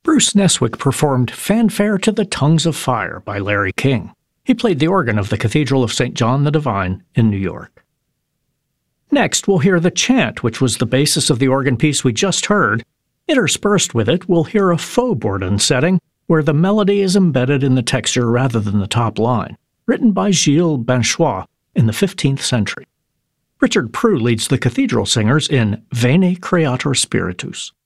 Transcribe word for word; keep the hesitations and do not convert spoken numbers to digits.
Bruce Neswick performed Fanfare to the Tongues of Fire by Larry King. He played the organ of the Cathedral of Saint John the Divine in New York. Next, we'll hear the chant, which was the basis of the organ piece we just heard. Interspersed with it, we'll hear a faux Bourdon setting, where the melody is embedded in the texture rather than the top line, written by Gilles Benchois in the fifteenth century. Richard Prue leads the cathedral singers in Veni Creator Spiritus.